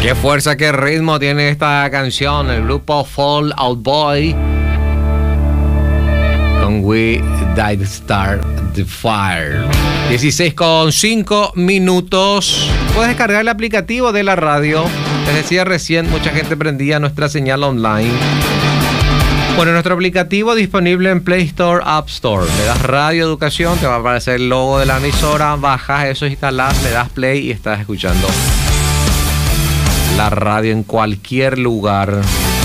Qué fuerza, qué ritmo tiene esta canción. El grupo Fall Out Boy con We Did Start the Fire. 16:05 minutos. Puedes descargar el aplicativo de la radio. Les decía recién, mucha gente prendía nuestra señal online. Bueno, nuestro aplicativo disponible en Play Store, App Store. Le das Radio Educación, te va a aparecer el logo de la emisora, bajas eso, instalás, le das play y estás escuchando la radio en cualquier lugar.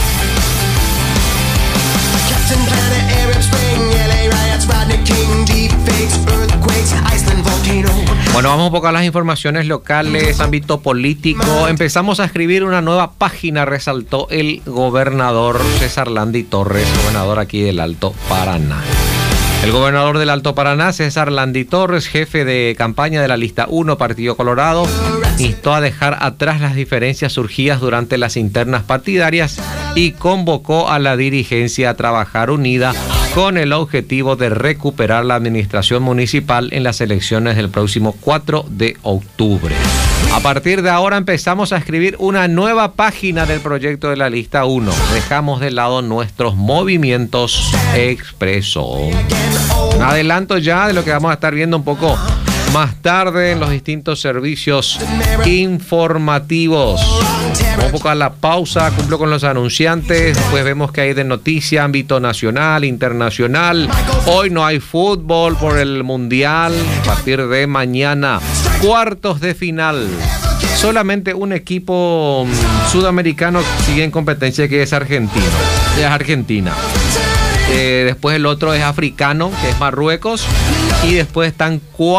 Bueno, vamos un poco a las informaciones locales, ámbito político. Empezamos a escribir una nueva página, resaltó el gobernador César Landy Torres, gobernador aquí del Alto Paraná. El gobernador del Alto Paraná, César Landy Torres, jefe de campaña de la lista 1, Partido Colorado, instó a dejar atrás las diferencias surgidas durante las internas partidarias y convocó a la dirigencia a trabajar unida con el objetivo de recuperar la administración municipal en las elecciones del próximo 4 de octubre. A partir de ahora empezamos a escribir una nueva página del proyecto de la lista 1. Dejamos de lado nuestros movimientos, expresó. Un adelanto ya de lo que vamos a estar viendo un poco más tarde en los distintos servicios informativos. Vamos un poco a la pausa, cumplo con los anunciantes, después vemos que hay de noticia, ámbito nacional, internacional. Hoy no hay fútbol por el Mundial, a partir de mañana, cuartos de final. Solamente un equipo sudamericano sigue en competencia, que es argentino. Es Argentina. Después el otro es africano, que es Marruecos. Y después están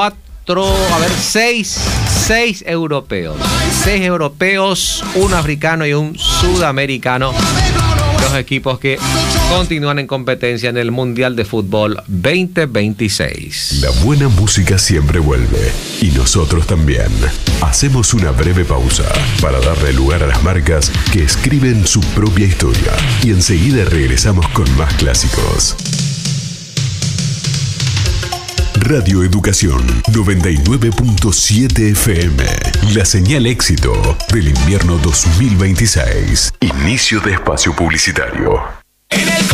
seis europeos. 6 europeos, un africano y un sudamericano. Los equipos que continúan en competencia en el Mundial de Fútbol 2026. La buena música siempre vuelve. Y nosotros también. Hacemos una breve pausa para darle lugar a las marcas que escriben su propia historia. Y enseguida regresamos con más clásicos. Radio Educación 99.7 FM. La señal éxito del invierno 2026. Inicio de espacio publicitario.